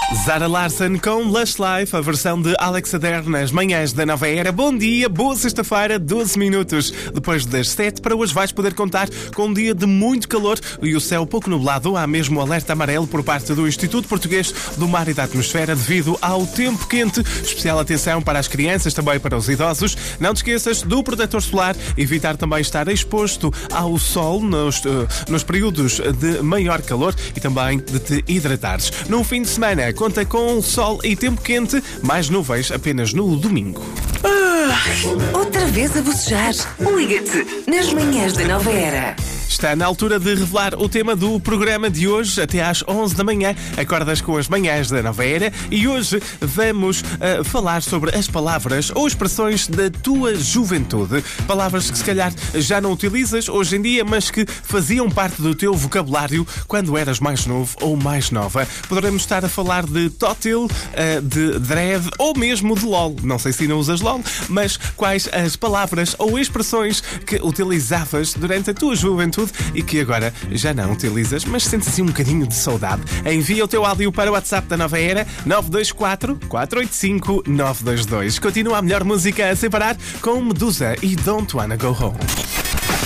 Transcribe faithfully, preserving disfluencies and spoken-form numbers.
Zara Larsson com Lush Life, a versão de Alex Adair nas manhãs da Nova Era. Bom dia, boa sexta-feira, doze minutos depois das sete. Para hoje vais poder contar com um dia de muito calor e o céu pouco nublado. Há mesmo alerta amarelo por parte do Instituto Português do Mar e da Atmosfera devido ao tempo quente. Especial atenção para as crianças, também para os idosos. Não te esqueças do protetor solar, evitar também estar exposto ao sol nos, uh, nos períodos de maior calor e também de te hidratares. No fim de semana, conta com sol e tempo quente, mais nuvens apenas no domingo. Ah, outra vez a bocejar. Liga-te nas manhãs da Nova Era. Está na altura de revelar o tema do programa de hoje. Até às onze da manhã acordas com as manhãs da Nova Era e hoje vamos uh, falar sobre as palavras ou expressões da tua juventude. Palavras que se calhar já não utilizas hoje em dia, mas que faziam parte do teu vocabulário quando eras mais novo ou mais nova. Poderemos estar a falar de tótil, uh, de dread ou mesmo de lol. Não sei se não usas lol, mas quais as palavras ou expressões que utilizavas durante a tua juventude e que agora já não utilizas, mas sentes assim um bocadinho de saudade. Envia o teu áudio para o WhatsApp da Nova Era nove dois quatro, quatro oito cinco, nove dois dois. Continua a melhor música a separar com Medusa e Don't Wanna Go Home.